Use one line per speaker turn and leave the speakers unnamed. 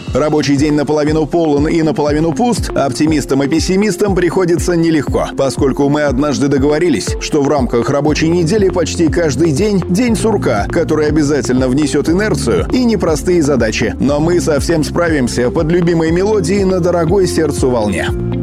Рабочий день наполовину полон и наполовину пуст, оптимистам и пессимистам приходится нелегко, поскольку мы однажды договорились, что в рамках рабочей недели почти каждый день – день сурка, который обязательно внесет инерцию и непростые задачи. Но мы совсем справимся под любимые мелодии на дорогой сердцу волне.